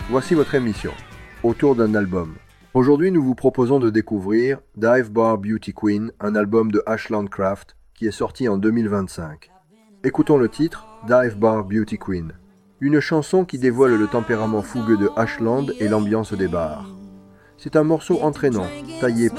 voici votre émission, autour d'un album. Aujourd'hui, nous vous proposons de découvrir Dive Bar Beauty Queen, un album de Ashland Craft qui est sorti en 2025. Écoutons le titre, Dive Bar Beauty Queen, une chanson qui dévoile le tempérament fougueux de Ashland et l'ambiance des bars. C'est un morceau entraînant, taillé pour